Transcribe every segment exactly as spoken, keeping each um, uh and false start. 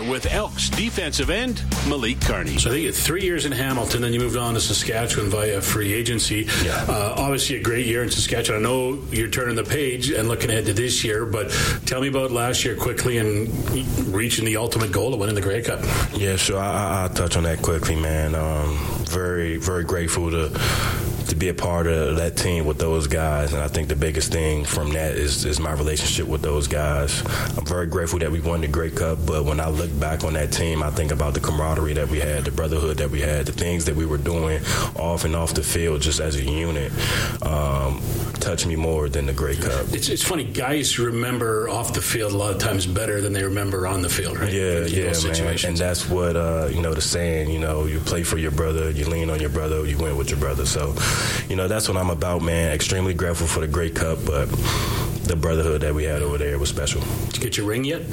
with Elks defensive end Malik Carney. So I think you had three years in Hamilton, then you moved on to Saskatchewan via free agency. Yeah. Uh, obviously a great year in Saskatchewan. I know you're turning the page and looking ahead to this year, but tell me about last year quickly and reaching the ultimate goal of winning the Grey Cup. Yeah, sure. I, I, I'll touch on that quickly, man. Um, very, very grateful to to be a part of that team with those guys, and I think the biggest thing from that is, is my relationship with those guys. I'm very grateful that we won the Grey Cup, but when I look back on that team, I think about the camaraderie that we had, the brotherhood that we had, the things that we were doing off and off the field just as a unit um, touched me more than the Grey Cup. It's, it's funny, guys remember off the field a lot of times better than they remember on the field, right? Yeah, in yeah, man. And that's what, uh, you know, the saying, you know, you play for your brother, you lean on your brother, you win with your brother. So, you know, that's what I'm about, man. Extremely grateful for the Grey Cup, but the brotherhood that we had over there was special. Did you get your ring yet?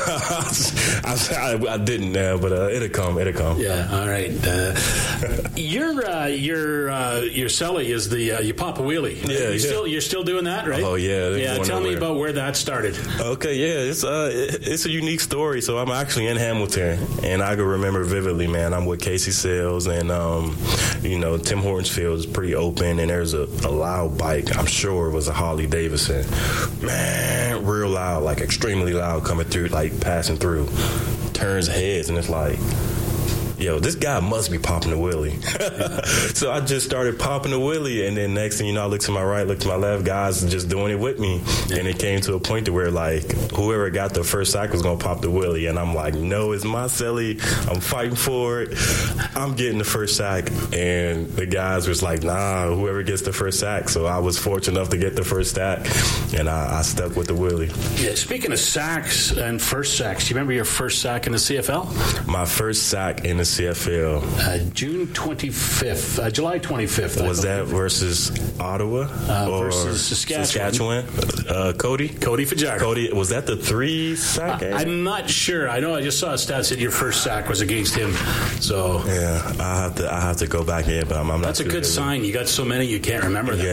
I, I, I didn't, uh, but uh, it'll come. It'll come. Yeah. All right. Uh, your uh, your uh, your celly is the uh, you pop a wheelie. Right? Yeah. You yeah. still you're still doing that, right? Oh yeah. Yeah. Tell me about where that started. Okay. Yeah. It's uh it, it's a unique story. So I'm actually in Hamilton, and I can remember vividly, man. I'm with Casey Sales, and um, you know, Tim Hortons field is pretty open, and there's a, a loud bike. I'm sure it was a Harley Davidson. Man, real loud, like extremely loud coming through, like passing through. Turns heads, and it's like, yo, this guy must be popping a wheelie. So I just started popping a wheelie, and then next thing you know, I look to my right, look to my left, guys just doing it with me. And it came to a point to where, like, whoever got the first sack was going to pop the wheelie. And I'm like, no, it's my celly. I'm fighting for it. I'm getting the first sack. And the guys was like, nah, whoever gets the first sack. So I was fortunate enough to get the first sack, and I, I stuck with the wheelie. Yeah, speaking of sacks and first sacks, do you remember your first sack in the C F L? My first sack in the C F L. Uh, June twenty-fifth, uh, July twenty-fifth. Was that versus Ottawa uh, or versus Saskatchewan? Saskatchewan? Uh, Cody? Cody Fajardo. Cody, was that the three sack? Uh, I'm not sure. I know I just saw a stat said your first sack was against him. So yeah, I have to I have to go back in, but I'm, I'm not. That's a good sign. You got so many you can't remember them.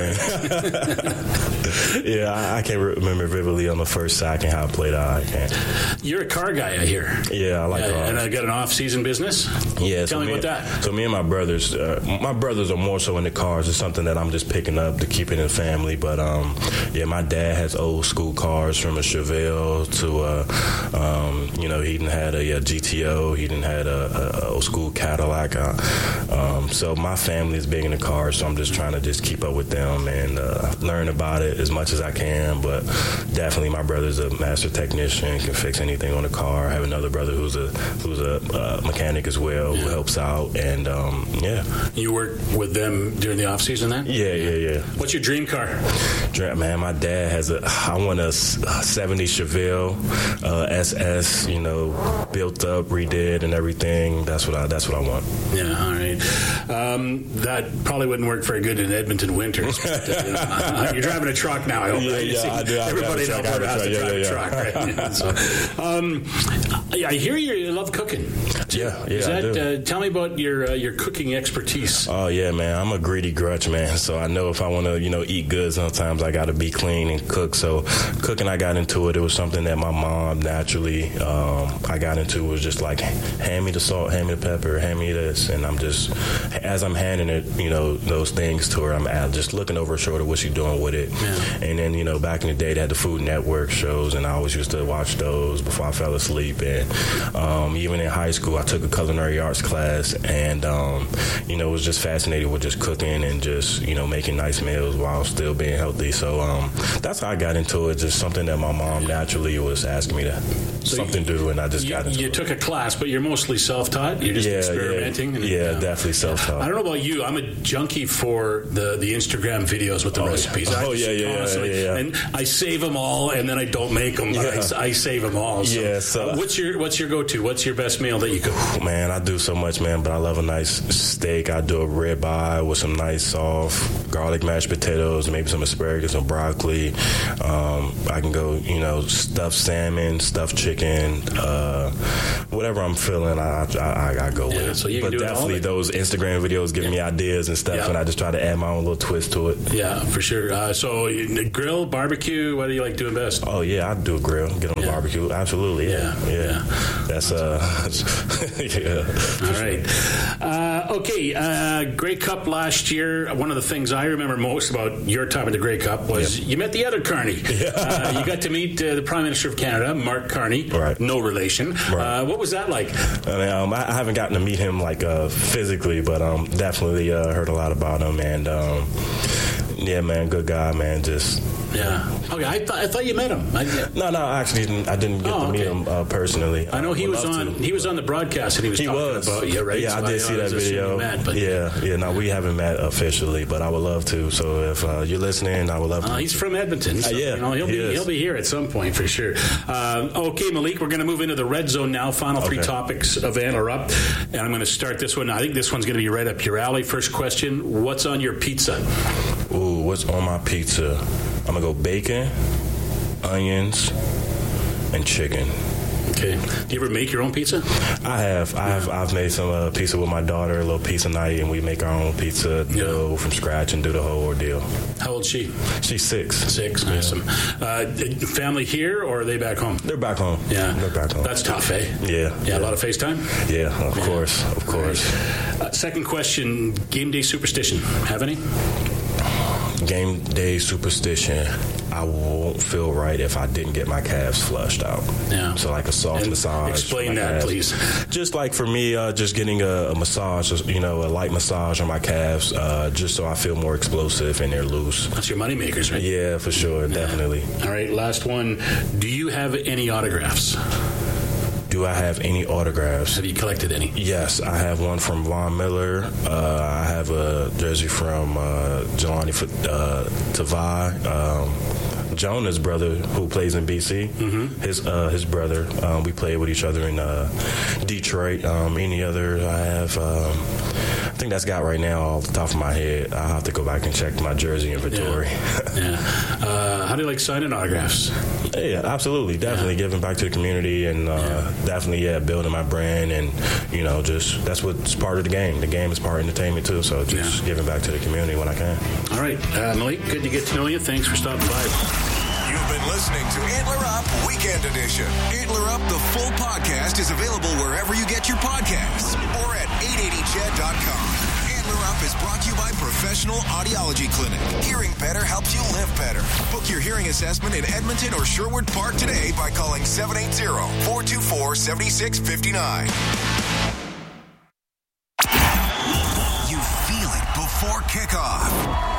Yeah, yeah, I, I can't remember vividly on the first sack and how I played out. I can't. You're a car guy, I hear. Yeah, I like uh, cars. And I got an off-season business. Yeah, tell so me me, about that. So me and my brothers, uh, my brothers are more so into cars. It's something that I'm just picking up to keep it in the family. But um, yeah, my dad has old school cars from a Chevelle to uh, um, you know, he didn't had a, a G T O, he didn't had a, a old school Cadillac. Uh, um, so my family is big into cars, so I'm just trying to just keep up with them and uh, learn about it as much as I can. But definitely, my brother's a master technician, can fix anything on a car. I have another brother who's a who's a uh, mechanic as well, who helps out. And um, yeah, you work with them during the off season then? Yeah, yeah, yeah. What's your dream car? Man, my dad has a. I want a seventy Chevelle uh, S S. You know, built up, redid, and everything. That's what I. That's what I want. Yeah, all right. Um, that probably wouldn't work very good in Edmonton winters. But, uh, you know, you're driving a truck now. I hope, yeah, right? yeah, I do. I Everybody in Alberta has to yeah, drive yeah, a yeah. truck, right? Yeah, so, um, I hear you love cooking. Yeah, yeah. Is that, I do. Uh, tell me about your uh, your cooking expertise. Oh yeah, man. I'm a greedy grudge, man. So I know if I want to, you know, eat good, sometimes I got to be clean and cook. So cooking, I got into it. It was something that my mom naturally, um, I got into. It was just like, hand me the salt, hand me the pepper, hand me this, and I'm just, as I'm handing it, you know, those things to her, I'm at, just looking over her shoulder, what she doing with it. Yeah. And then, you know, back in the day, they had the Food Network shows, and I always used to watch those before I fell asleep. And um, even in high school, I took a culinary arts class, and um, you know, was just fascinated with just cooking and just, you know, making nice meals while still being healthy. So um, that's how I got into it. Just something that my mom naturally was asking me to so something you, do, and I just you, got into you it. You took a class, but you're mostly self-taught. You're just yeah, experimenting. Yeah, and, yeah, you know, definitely self-taught. I don't know about you. I'm a junkie for the, the Instagram videos with the oh, recipes. Yeah. I Oh yeah, yeah, yeah, yeah, yeah. And I save them all, and then I don't make them. Yeah. But I, I save them all. So, yeah. So uh, what's your what's your go-to? What's your best meal that you cook? Man, I, I do so much, man, but I love a nice steak. I do a ribeye with some nice soft garlic mashed potatoes, maybe some asparagus and broccoli. Um, I can go, you know, stuffed salmon, stuffed chicken, uh, whatever I'm feeling, I I, I go yeah, with. So you can but do definitely those Instagram videos give yeah. me ideas and stuff, yeah. and I just try to add my own little twist to it. Yeah, for sure. Uh, so grill, barbecue, what do you like doing best? Oh, yeah, I do a grill, get on yeah. barbecue. Absolutely, yeah. Yeah. yeah. That's, uh, yeah. All right. Uh, okay, uh, Grey Cup last year, one of the things I remember most about your time at the Grey Cup was yeah. you met the other Carney. Yeah. Uh, you got to meet uh, the Prime Minister of Canada, Mark Carney. Right. No relation. Right. Uh, what was that like? I, mean, um, I haven't gotten to meet him like uh, physically, but um, definitely uh, heard a lot about him. And um, yeah, man, good guy, man. Just yeah. Okay, I thought I thought you met him. I, yeah. No, no, I actually didn't, I didn't get oh, to meet okay. him uh, personally. I know he I was on. To, he was on the broadcast and he was he talking was. about you, right? Yeah, so I did I, see I that video. Met, but yeah, yeah. No, we haven't met officially, but I would love to. So if uh, you're listening, I would love to. Uh, he's from Edmonton. So, uh, yeah, you know, he'll he be is. he'll be here at some point for sure. Uh, okay, Malik, we're going to move into the red zone now. Final three okay. topics of Antler Up, and I'm going to start this one. I think this one's going to be right up your alley. First question: what's on your pizza? Ooh, what's on my pizza? I'm gonna go bacon, onions, and chicken. Okay. Do you ever make your own pizza? I have. I have. I've made some uh, pizza with my daughter, a little pizza night, and we make our own pizza dough yeah. from scratch and do the whole ordeal. How old is she? She's six. Six. Yeah. Awesome. Uh, family here, or are they back home? They're back home. Yeah. They're back home. That's tough, eh? Yeah. Yeah. yeah. A lot of FaceTime? Yeah, of yeah. course. Of course. Right. Uh, second question, game day superstition. Have any? Game day superstition. I won't feel right if I didn't get my calves flushed out. Yeah. So like a soft and massage. Explain that, calves. Please. Just like for me, uh, just getting a, a massage, you know, a light massage on my calves, uh, just so I feel more explosive and they're loose. That's your money makers, right? Yeah, for sure, yeah. definitely. All right, last one. Do you have any autographs? Do I have any autographs? Have you collected any? Yes, I have one from Von Miller. Uh, I have a jersey from uh, Jelani uh, Tavai. Um, Jonah's brother, who plays in B C, mm-hmm. his uh, his brother. Um, we played with each other in uh, Detroit. Um, any other I have? Um, I think that's got right now off the top of my head. I'll have to go back and check my jersey inventory. Yeah. yeah. Uh, how do you like signing autographs? Yeah, absolutely. Definitely yeah. giving back to the community and uh, yeah. definitely, yeah, building my brand and, you know, just that's what's part of the game. The game is part of entertainment, too, so just yeah. giving back to the community when I can. All right. Uh, Malik, good to get to know you. Thanks for stopping by. You've been listening to Antler Up Weekend Edition. Antler Up, the full podcast, is available wherever you get your podcasts or at eight eighty ched dot com. Antler Up is brought to you by Professional Audiology Clinic. Hearing better helps you live better. Book your hearing assessment in Edmonton or Sherwood Park today by calling seven eight zero, four two four, seven six five nine. You feel it before kickoff.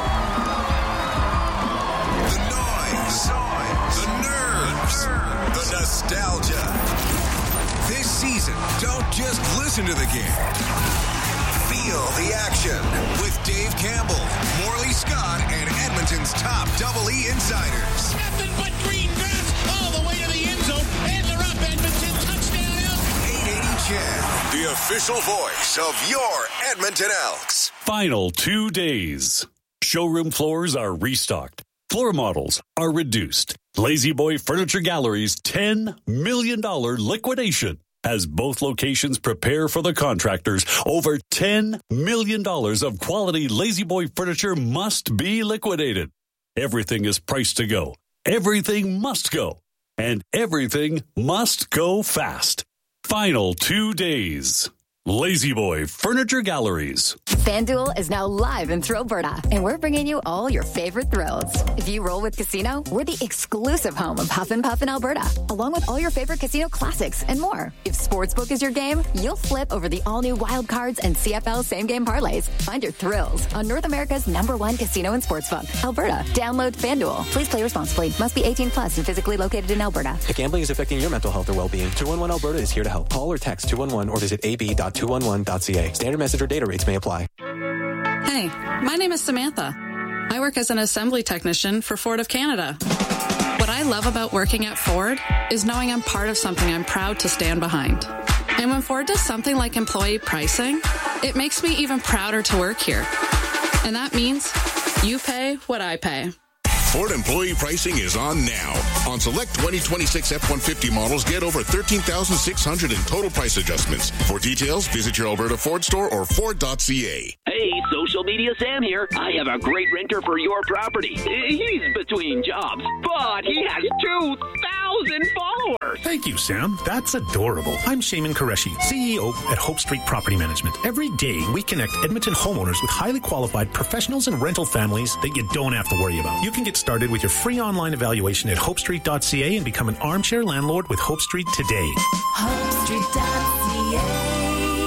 The noise, the nerves, the nostalgia. This season, don't just listen to the game. Feel the action with Dave Campbell, Morley Scott, and Edmonton's top Double E insiders. Nothing but green grass all the way to the end zone, and they're up. Edmonton touchdown Elks. eight eighty Ched, the official voice of your Edmonton Elks. Final two days. Showroom floors are restocked. Floor models are reduced. Lazy Boy Furniture Gallery's ten million dollars liquidation has both locations prepare for the contractors. Over ten million dollars of quality Lazy Boy furniture must be liquidated. Everything is priced to go. Everything must go. And everything must go fast. Final two days. Lazy Boy Furniture Galleries. FanDuel is now live in Thrillberta, and we're bringing you all your favorite thrills. If you roll with Casino, we're the exclusive home of Huff and Puff in Alberta, along with all your favorite casino classics and more. If Sportsbook is your game, you'll flip over the all-new Wild Cards and C F L same-game parlays. Find your thrills on North America's number one casino and sportsbook, Alberta. Download FanDuel. Please play responsibly. Must be eighteen plus and physically located in Alberta. If gambling is affecting your mental health or well-being, two one one Alberta is here to help. Call or text two one one or visit a b dot two one one dot c a. Standard message or data rates may apply. Hey, my name is Samantha. I work as an assembly technician for Ford of Canada. What I love about working at Ford is knowing I'm part of something I'm proud to stand behind. And when Ford does something like employee pricing, it makes me even prouder to work here. And that means you pay what I pay. Ford employee pricing is on now. On select twenty twenty-six F one fifty models, get over thirteen thousand six hundred in total price adjustments. For details, visit your Alberta Ford store or Ford dot C A. Hey, Social Media Sam here. I have a great renter for your property. He's between jobs, but he has two thousand followers. Thank you, Sam. That's adorable. I'm Shaman Qureshi, C E O at Hope Street Property Management. Every day, we connect Edmonton homeowners with highly qualified professionals and rental families that you don't have to worry about. You can get started with your free online evaluation at hope street dot c a and become an armchair landlord with Hope Street today. hope street dot c a.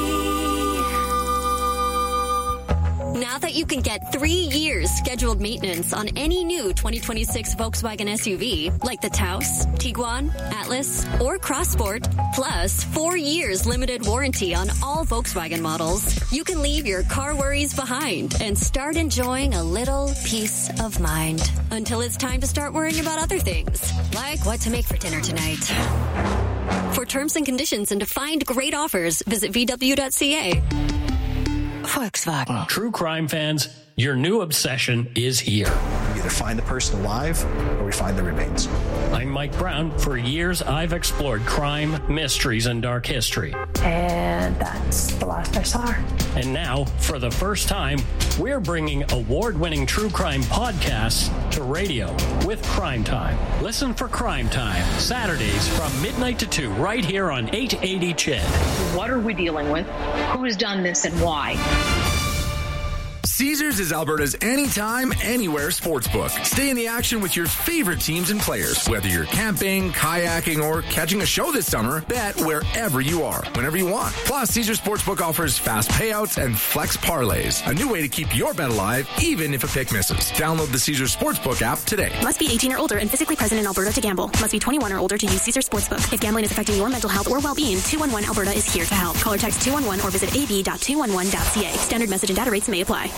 Now that you can get three years scheduled maintenance on any new twenty twenty-six Volkswagen S U V, like the Taos, Tiguan, Atlas, or Crossport, plus four years limited warranty on all Volkswagen models, you can leave your car worries behind and start enjoying a little peace of mind until it's time to start worrying about other things, like what to make for dinner tonight. For terms and conditions and to find great offers, visit v w dot c a. Volkswagen. True crime fans, your new obsession is here. We either find the person alive or we find the remains. I'm Mike Brown. For years, I've explored crime, mysteries, and dark history. And that's the last I saw her. And now, for the first time, we're bringing award-winning true crime podcasts to radio with Crime Time. Listen for Crime Time, Saturdays from midnight to two, right here on eight eighty C H E D. What are we dealing with? Who's done this and why? Caesars is Alberta's anytime, anywhere sportsbook. Stay in the action with your favorite teams and players. Whether you're camping, kayaking, or catching a show this summer, bet wherever you are, whenever you want. Plus, Caesars Sportsbook offers fast payouts and flex parlays, a new way to keep your bet alive, even if a pick misses. Download the Caesars Sportsbook app today. Must be eighteen or older and physically present in Alberta to gamble. Must be twenty-one or older to use Caesars Sportsbook. If gambling is affecting your mental health or well-being, two one one Alberta is here to help. Call or text two one one or visit a b dot two one one dot c a. Standard message and data rates may apply.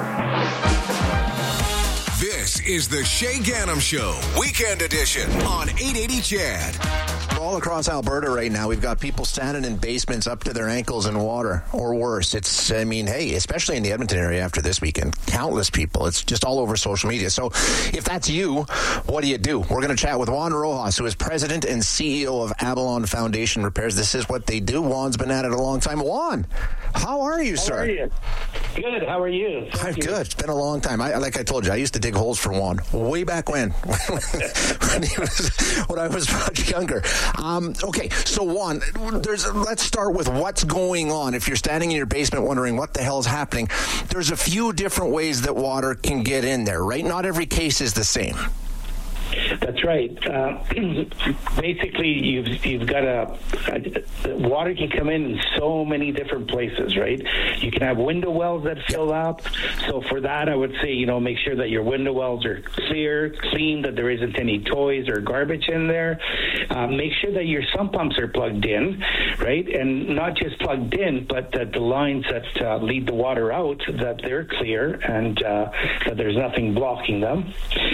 This is the Shay Gannam Show, Weekend Edition on eight eighty C H E D. All across Alberta right now, we've got people standing in basements up to their ankles in water, or worse. It's, I mean, hey, especially in the Edmonton area after this weekend, countless people. It's just all over social media. So if that's you, what do you do? We're going to chat with Juan Rojas, who is president and C E O of Avalon Foundation Repairs. This is what they do. Juan's been at it a long time. Juan, how are you, how sir? How are you? Good. How are you? I'm good. It's been a long time. I, like I told you, I used to dig holes for Juan way back when, when, he was, when I was much younger. Um, okay, so Juan, there's, let's start with what's going on. If you're standing in your basement wondering what the hell is happening, there's a few different ways that water can get in there, right? Not every case is the same. That's right. Uh, basically, you've you've got a, a water can come in in so many different places, right? You can have window wells that fill up. So for that, I would say, you know, make sure that your window wells are clear, clean, that there isn't any toys or garbage in there. Uh, make sure that your sump pumps are plugged in, right? And not just plugged in, but that the lines that uh, lead the water out, that they're clear and uh, that there's nothing blocking them.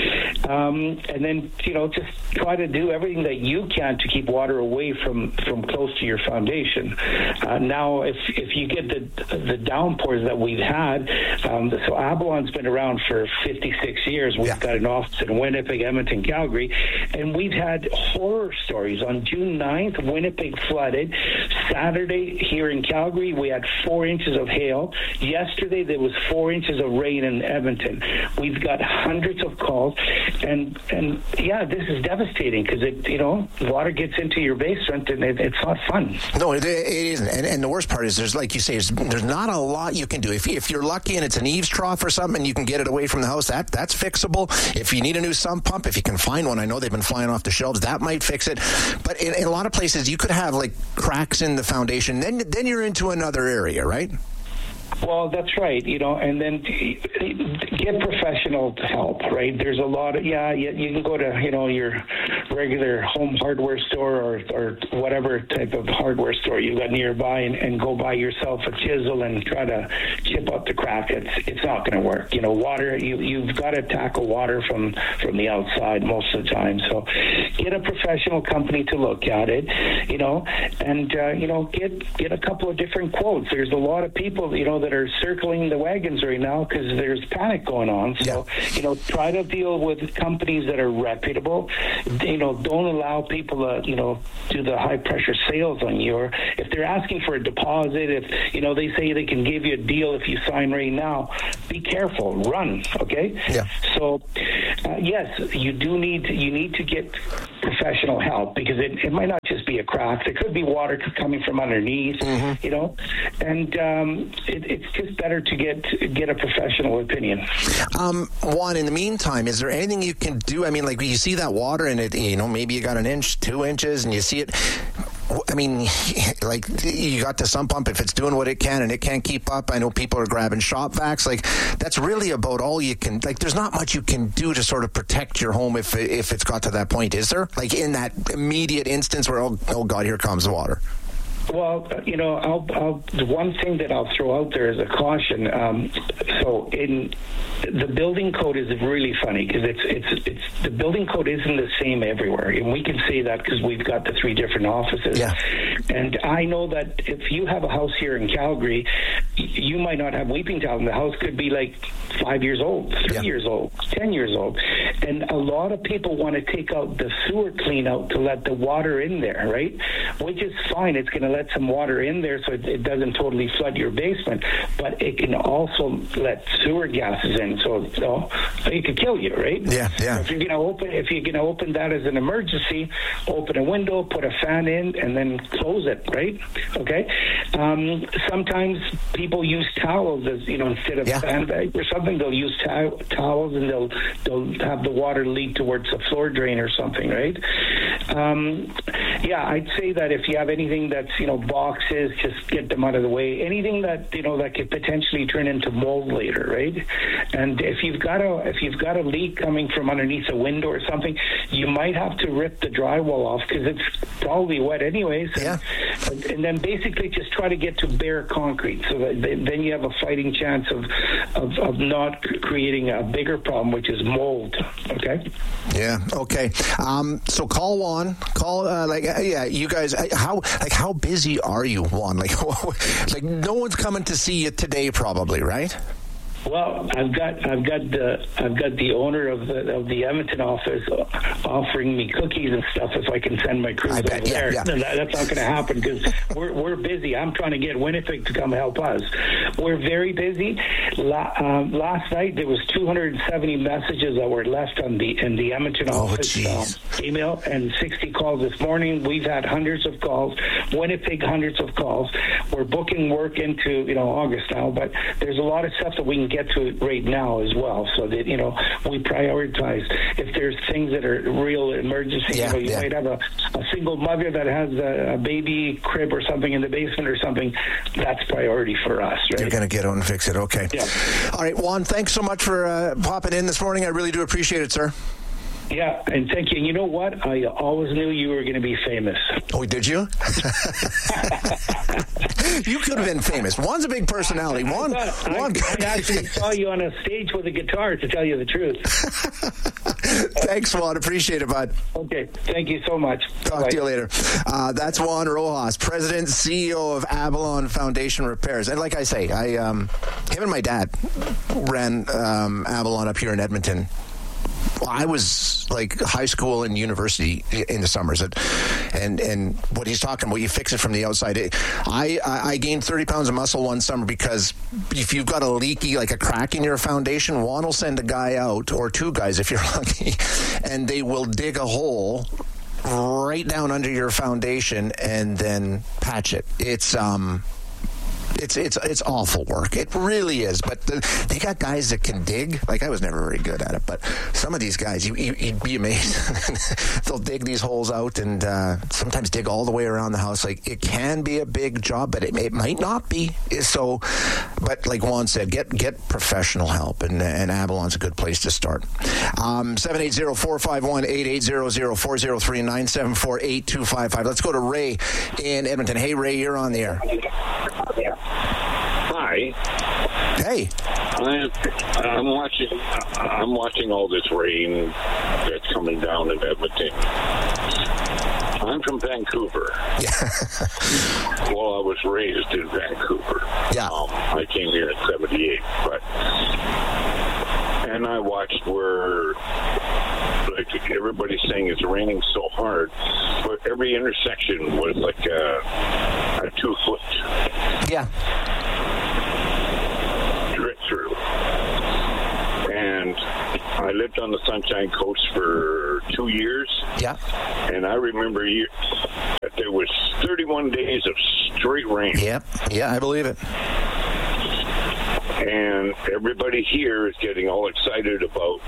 Um, and then, you know, just try to do everything that you can to keep water away from, from close to your foundation. Uh, now, if if you get the the downpours that we've had, um, so Avalon's been around for fifty-six years. We've yeah. got an office in Winnipeg, Edmonton, Calgary, and we've had horror stories. On June ninth, Winnipeg flooded. Saturday, here in Calgary, we had four inches of hail. Yesterday, there was four inches of rain in Edmonton. We've got hundreds of calls, and and yeah, this is devastating because it, you know, water gets into your basement and it, it's not fun. No, it, it isn't. And, and the worst part is, there's, like you say, there's not a lot you can do. If if you're lucky and it's an eaves trough or something, and you can get it away from the house, that that's fixable. If you need a new sump pump, if you can find one, I know they've been flying off the shelves, that might fix it. But in, in a lot of places, you could have like cracks in the foundation. Then then you're into another area, right? Well, that's right, you know, and then get professional help, right? There's a lot of, yeah, you, you can go to, you know, your regular home hardware store or, or whatever type of hardware store you've got nearby and, and go buy yourself a chisel and try to chip out the crack. It's it's not going to work. You know, water, you, you've got to tackle water from, from the outside most of the time. So get a professional company to look at it, you know, and, uh, you know, get, get a couple of different quotes. There's a lot of people, you know, that are circling the wagons right now because there's panic going on. So, yeah. you know, try to deal with companies that are reputable. You know, don't allow people to, you know, do the high pressure sales on you. Or if they're asking for a deposit, if, you know, they say they can give you a deal if you sign right now, be careful, run, okay? Yeah. So, uh, yes, you do need, you need to get professional help because it, it might not just be a crack. There could be water coming from underneath, mm-hmm. you know, and um, it, it's just better to get get a professional opinion. Um, Juan, in the meantime, is there anything you can do? I mean, like you see that water and it, you know, maybe you got an inch, two inches, and you see it. I mean, like you got the sump pump if it's doing what it can and it can't keep up. I know people are grabbing shop vacs. Like that's really about all you can. Like there's not much you can do to sort of protect your home if if it's got to that point, is there? Like in that immediate instance where oh, oh God, here comes the water. Well, you know, I'll, I'll, the one thing that I'll throw out there is a caution. Um, so, in the building code is really funny because it's it's it's the building code isn't the same everywhere, and we can say that because we've got the three different offices. Yeah. And I know that if you have a house here in Calgary, you might not have weeping tile, and the house could be like five years old, three yeah. years old, ten years old, and a lot of people want to take out the sewer clean out to let the water in there, right? Which is fine. It's going to let some water in there so it, it doesn't totally flood your basement, but it can also let sewer gases in, so, so it could kill you, right? Yeah, yeah. So if you're going to open, if you're going to open that as an emergency, open a window, put a fan in, and then close it, right? Okay. Um, sometimes people use towels as you know instead of yeah. sandbags or something. They'll use tow- towels and they'll they'll have the water leak towards the floor drain or something, right? Um, yeah, I'd say that if you have anything that's you know boxes, just get them out of the way. Anything that you know that could potentially turn into mold later, right? And if you've got a if you've got a leak coming from underneath a window or something, you might have to rip the drywall off because it's probably wet anyways. Yeah. And, and then basically just try to get to bare concrete, so that then you have a fighting chance of of, of not creating a bigger problem, which is mold. Okay. Yeah. Okay. Um, so call Juan. Call uh, like uh, yeah. You guys, uh, how like how busy are you, Juan? Like like no one's coming to see you today, probably, right? Well, I've got I've got the I've got the owner of the of the Edmonton office offering me cookies and stuff if I can send my crew over bet, yeah, there. yeah. No, that, that's not going to happen because we're we're busy. I'm trying to get Winnipeg to come help us. We're very busy. La, um, last night there was two hundred seventy messages that were left on the in the Edmonton oh, office um, email and sixty calls this morning. We've had hundreds of calls. Winnipeg hundreds of calls. We're booking work into you know August now, but there's a lot of stuff that we can get to it right now as well, so that you know we prioritize. If there's things that are real emergency, yeah, you, know, you yeah. might have a, a single mother that has a, a baby crib or something in the basement or something. That's priority for us. Right? You're going to get out and fix it. Okay. Yeah. All right, Juan. Thanks so much for uh, popping in this morning. I really do appreciate it, sir. Yeah, and thank you. You know what? I always knew you were going to be famous. Oh, did you? You could have been famous. Juan's a big personality. Juan, I, Juan I, I actually saw you on a stage with a guitar, to tell you the truth. Thanks, Juan. Appreciate it, bud. Okay. Thank you so much. Talk Bye. to you later. Uh, that's Juan Rojas, President, C E O of Avalon Foundation Repairs. And like I say, I um, him and my dad ran um, Avalon up here in Edmonton. I was like high school and university in the summers, and and what he's talking about, you fix it from the outside. I I gained thirty pounds of muscle one summer because if you've got a leaky, like a crack in your foundation, Juan will send a guy out, or two guys if you're lucky, and they will dig a hole right down under your foundation and then patch it. It's um. It's it's it's awful work. It really is. But the, they got guys that can dig. Like, I was never very good at it, but some of these guys, you, you, you'd be amazed. They'll dig these holes out and uh, sometimes dig all the way around the house. Like, it can be a big job, but it, it might not be. So, but like Juan said, get get professional help, and, and Avalon's a good place to start. Um, seven eight zero, four five one, eight eight zero zero, four zero three, nine seven four, eight two five five. Let's go to Ray in Edmonton. Hey, Ray, you're on the air. Hi. Hey. I'm, I'm watching. I'm watching all this rain that's coming down in Edmonton. I'm from Vancouver. Yeah. Well, I was raised in Vancouver. Yeah. Um, I came here in seventy-eight, but and I watched where, like, everybody's saying it's raining so hard, but every intersection was like a, a two foot. Yeah. Drip through. And I lived on the Sunshine Coast for two years. Yeah. And I remember year, that there was thirty-one days of straight rain. Yep. Yeah, I believe it. And everybody here is getting all excited about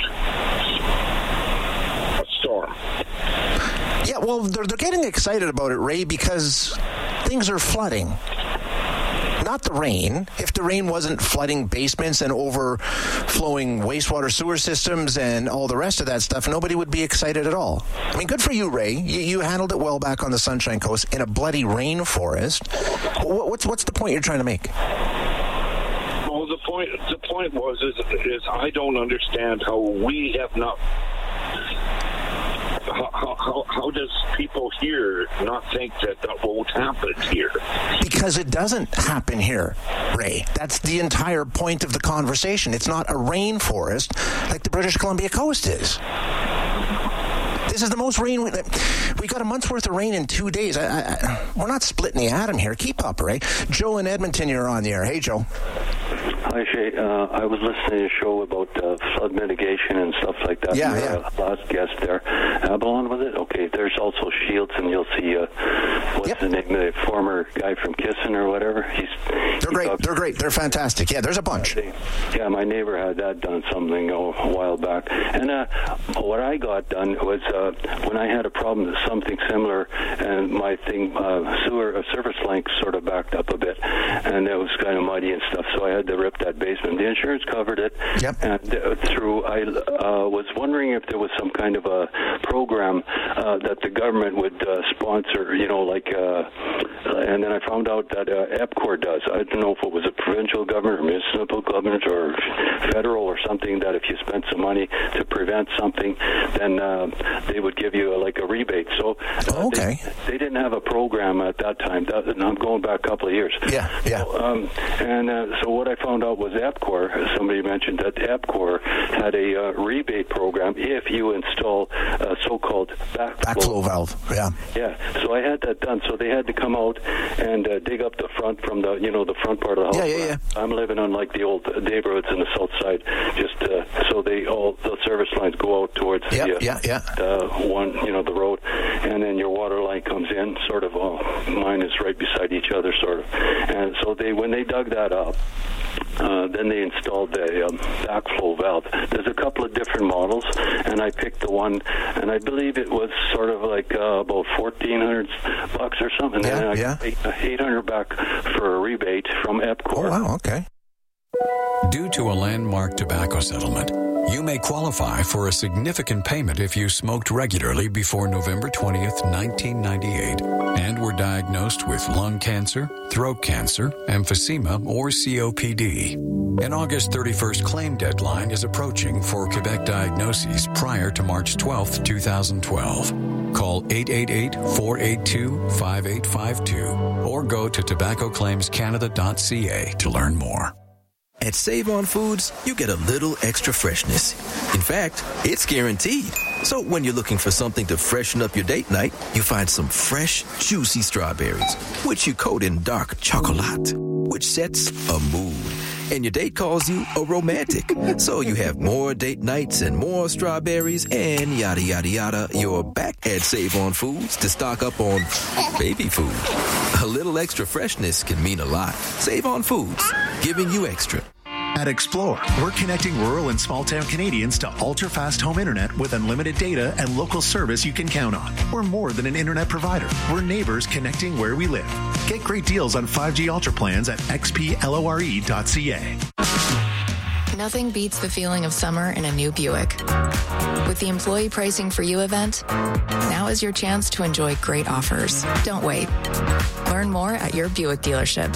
a storm. Yeah, well, they're, they're getting excited about it, Ray, because things are flooding. Not the rain. If the rain wasn't flooding basements and overflowing wastewater sewer systems and all the rest of that stuff, nobody would be excited at all. I mean, good for you, Ray. You, you handled it well back on the Sunshine Coast in a bloody rainforest. What, what's what's the point you're trying to make? Well, the point the point was is, is I don't understand how we have not. How, how, how does people here not think that that won't happen here? Because it doesn't happen here, Ray. That's the entire point of the conversation. It's not a rainforest like the British Columbia coast is. This is the most rain. We, we got a month's worth of rain in two days. I, I, we're not splitting the atom here. Keep up, Ray. Joe in Edmonton, you're on the air. Hey, Joe. Hi, Shay. Uh, I was listening to a show about uh, flood mitigation and stuff like that. Yeah, Your, yeah. Uh, last guest there. Avalon, was it? Okay, there's also Shields, and you'll see, uh, what's yep. the name, the former guy from Kissin or whatever. He's They're he great. talks, They're great. They're fantastic. Yeah, there's a bunch. Uh, they, yeah, my neighbor had that done something oh, a while back. And uh, what I got done was uh, when I had a problem with something similar, and my thing, uh, sewer, uh, surface line sort of backed up a bit, and it was kind of muddy and stuff, so I had to rip that basement. The insurance covered it. Yep. And uh, through, I uh, was wondering if there was some kind of a program uh, that the government would uh, sponsor, you know, like, uh, and then I found out that uh, EPCOR does. I don't know if it was a provincial government or municipal government or federal or something, that if you spent some money to prevent something, then uh, they would give you a, like a rebate. So uh, okay. they, they didn't have a program at that time. That, and I'm going back a couple of years. Yeah, yeah. So, um, and uh, so what I found out was EPCOR, somebody mentioned that EPCOR had a uh, rebate program if you install a so-called backflow, backflow valve. Yeah. Yeah. So I had that done. So they had to come out and uh, dig up the front from the, you know, the front part of the house. Yeah, yeah, yeah. I'm living on like the old neighborhoods in the south side. Just uh, so they all the service lines go out towards yep, the uh, yeah, yeah. Uh, one, you know, the road, and then your water line comes in. Sort of. Oh, mine is right beside each other, sort of. And so they, when they dug that up, Uh, then they installed a um, backflow valve. There's a couple of different models, and I picked the one, and I believe it was sort of like uh, about fourteen hundred bucks or something. Yeah, and I yeah. got eight hundred back for a rebate from EPCOR. Oh, wow, okay. Due to a landmark tobacco settlement, you may qualify for a significant payment if you smoked regularly before November twentieth, nineteen ninety-eight, and were diagnosed with lung cancer, throat cancer, emphysema, or C O P D. An August thirty-first claim deadline is approaching for Quebec diagnoses prior to March twelfth, twenty twelve. Call eight eight eight, four eight two, five eight five two or go to tobacco claims canada dot c a to learn more. At Save On Foods, you get a little extra freshness. In fact, it's guaranteed. So when you're looking for something to freshen up your date night, you find some fresh, juicy strawberries, which you coat in dark chocolate, which sets a mood. and your date calls you a romantic. So you have more date nights and more strawberries and yada, yada, yada. You're back at Save On Foods to stock up on baby food. A little extra freshness can mean a lot. Save On Foods, giving you extra. At Explore, we're connecting rural and small-town Canadians to ultra-fast home internet with unlimited data and local service you can count on. We're more than an internet provider. We're neighbors connecting where we live. Get great deals on five G Ultra plans at x p lore dot c a. Nothing beats the feeling of summer in a new Buick. With the Employee Pricing for You event, now is your chance to enjoy great offers. Don't wait. Learn more at your Buick dealership.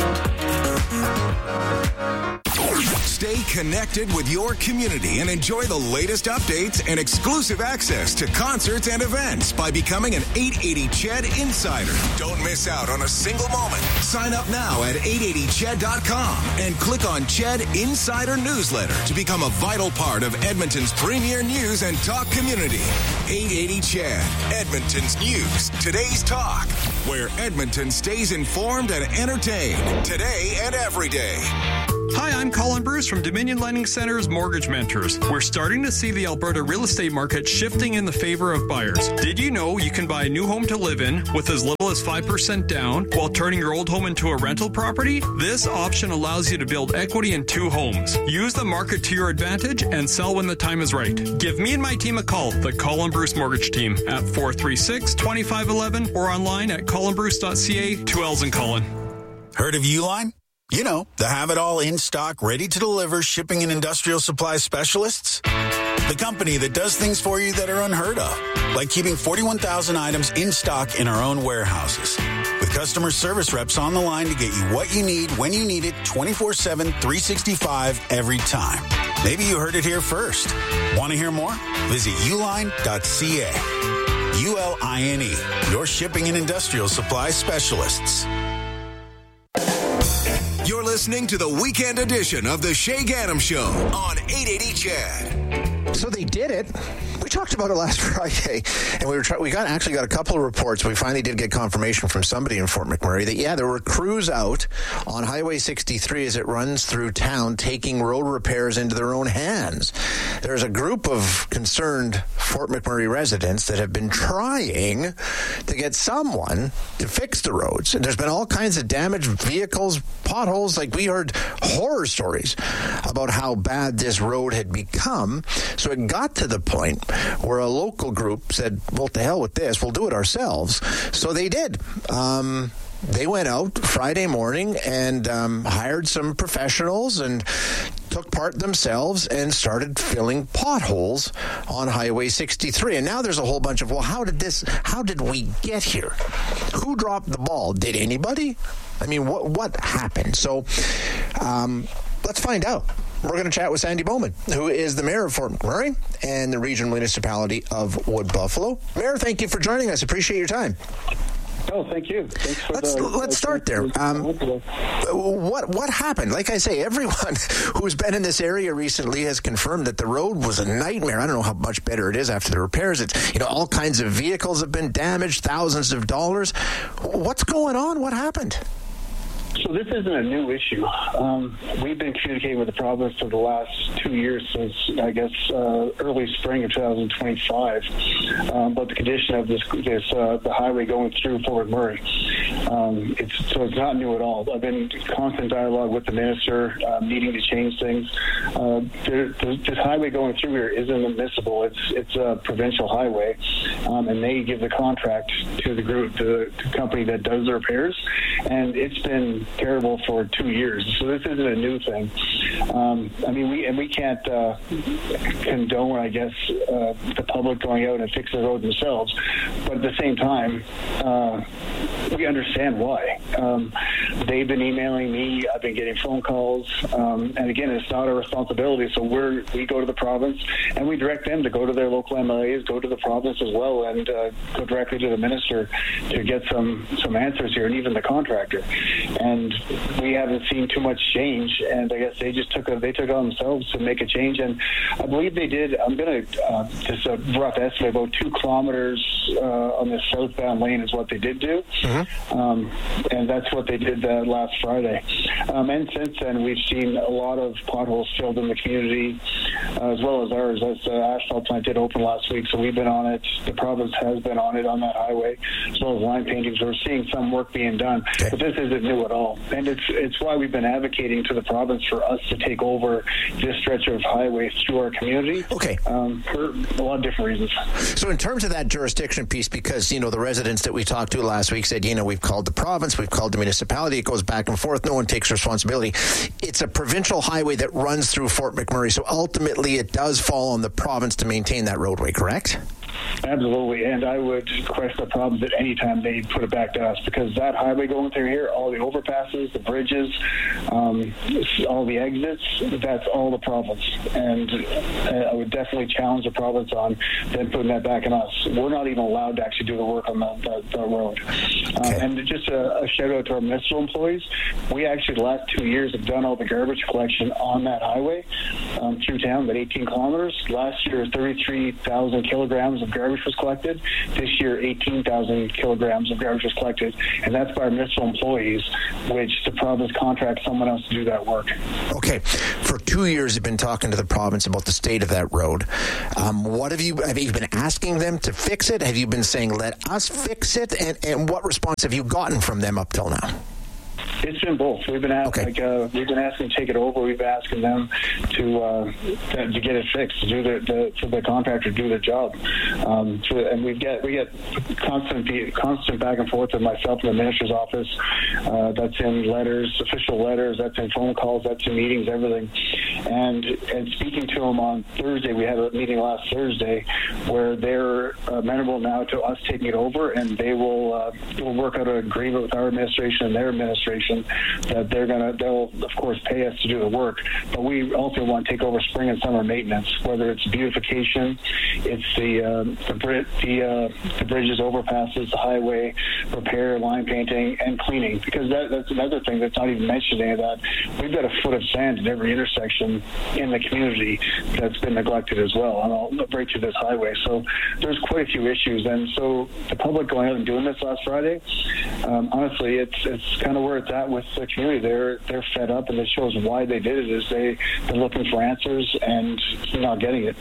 Stay connected with your community and enjoy the latest updates and exclusive access to concerts and events by becoming an eight eighty C H E D Insider. Don't miss out on a single moment. Sign up now at eight eighty C H E D dot com and click on C H E D Insider Newsletter to become a vital part of Edmonton's premier news and talk community. eight eighty C H E D, Edmonton's news, today's talk, where Edmonton stays informed and entertained today and every day. Hi, I'm Colin Bruce from Dominion Lending Center's Mortgage Mentors. We're starting to see the Alberta real estate market shifting in the favor of buyers. Did you know you can buy a new home to live in with as little as five percent down while turning your old home into a rental property? This option allows you to build equity in two homes. Use the market to your advantage and sell when the time is right. Give me and my team a call, the Colin Bruce Mortgage Team, at four three six, two five one one or online at colin bruce dot c a, two L's in Colin. Heard of Uline? You know, the have-it-all in-stock, ready-to-deliver shipping and industrial supply specialists. The company that does things for you that are unheard of, like keeping forty-one thousand items in stock in our own warehouses. With customer service reps on the line to get you what you need when you need it twenty-four seven, three sixty-five every time. Maybe you heard it here first. Want to hear more? Visit uline dot c a. U L I N E, your shipping and industrial supply specialists. You're listening to the weekend edition of the Shay Ganem Show on eight eighty C H E D. So they did it. We talked about it last Friday, and we were try- we got actually got a couple of reports. We finally did get confirmation from somebody in Fort McMurray that, yeah, there were crews out on Highway sixty-three as it runs through town taking road repairs into their own hands. There's a group of concerned Fort McMurray residents that have been trying to get someone to fix the roads. And there's been all kinds of damaged vehicles, potholes. Like, we heard horror stories about how bad this road had become. So it got to the point where a local group said, well, to hell with this, we'll do it ourselves. So they did. Um, they went out Friday morning and um, hired some professionals and took part themselves and started filling potholes on Highway sixty-three. And now there's a whole bunch of, well, how did this, how did we get here? Who dropped the ball? Did anybody? I mean, what what happened? So um, let's find out. We're going to chat with Sandy Bowman, who is the mayor of Fort McMurray and the regional municipality of Wood Buffalo. Mayor, thank you for joining us. Appreciate your time. Oh, thank you. Thanks for let's the, let's start there. Um, what what happened? Like I say, everyone who's been in this area recently has confirmed that the road was a nightmare. I don't know how much better it is after the repairs. It's, you know, all kinds of vehicles have been damaged, thousands of dollars. What's going on? What happened? So this isn't a new issue. Um, we've been communicating with the province for the last two years, since, I guess, uh, early spring of twenty twenty-five, um, about the condition of this, this uh, the highway going through Fort McMurray. Um, it's, so it's not new at all. I've been in constant dialogue with the minister, uh, needing to change things. Uh, there, this highway going through here isn't admissible. It's it's a provincial highway, um, and they give the contract to the group, to the company that does the repairs, and it's been terrible for two years. So this isn't a new thing. Um, I mean, we and we can't uh, condone, I guess, uh, the public going out and fixing the road themselves. But at the same time, uh, we understand why. Um, they've been emailing me. I've been getting phone calls. Um, and again, it's not our responsibility. So we're we go to the province and we direct them to go to their local M L As, go to the province as well, and uh, go directly to the minister to get some some answers here, and even the contractor. And we haven't seen too much change. And I guess they just took a, they took it on themselves to make a change. And I believe they did. I'm going to uh, just a rough estimate, about two kilometers uh, on the southbound lane is what they did do. Mm-hmm. Um, and that's what they did uh, last Friday. Um, and since then, we've seen a lot of potholes filled in the community, uh, as well as ours. As the asphalt plant did open last week, so we've been on it. The province has been on it on that highway, as well as line paintings. We're seeing some work being done, okay. But this isn't new at all. And it's it's why we've been advocating to the province for us to take over this stretch of highway through our community. Okay. Um, for a lot of different reasons. So in terms of that jurisdiction piece, because, you know, the residents that we talked to last week said, you know, we've called the province, we've called the municipality, it goes back and forth, no one takes responsibility. It's a provincial highway that runs through Fort McMurray, so ultimately it does fall on the province to maintain that roadway, correct? Absolutely, and I would question the province at any time they put it back to us, because that highway going through here, all the overpasses, the bridges, um, all the exits, that's all the province. And I would definitely challenge the province on them putting that back on us. We're not even allowed to actually do the work on the, the, the road. Okay. Uh, and just a, a shout out to our municipal employees. We actually, the last two years, have done all the garbage collection on that highway um, through town, that eighteen kilometers. Last year, thirty-three thousand kilograms of garbage was collected. This year, eighteen thousand kilograms of garbage was collected, and that's by our municipal employees, which the province contracts someone else to do that work. Okay. For two years, you've been talking to the province about the state of that road. Um, what have you, have you been asking them to fix it? Have you been saying, let us fix it? And, and what response have you gotten from them up till now? It's been both. We've been asking, okay. like, uh, we've been asking to take it over. We've been asking them to uh, to, to get it fixed, to do the, the for the contractor to do the job. Um, to, and we get we get constant constant back and forth with myself and the minister's office. Uh, that's in letters, official letters. That's in phone calls. That's in meetings. Everything. And and speaking to them on Thursday, we had a meeting last Thursday where they're amenable now to us taking it over, and they will uh, will work out an agreement with our administration and their administration that they're going to, they'll of course pay us to do the work, but we also want to take over spring and summer maintenance, whether it's beautification, it's the uh, the, the, uh, the bridges, overpasses, the highway repair, line painting, and cleaning, because that, that's another thing that's not even mentioned any of that. We've got a foot of sand in every intersection in the community that's been neglected as well, and I'll right through this highway. So there's quite a few issues, and so the public going out and doing this last Friday, um, honestly, it's it's kind of where it's at with the community. They're they're fed up, and it shows why they did it. Is they they're looking for answers and not getting it.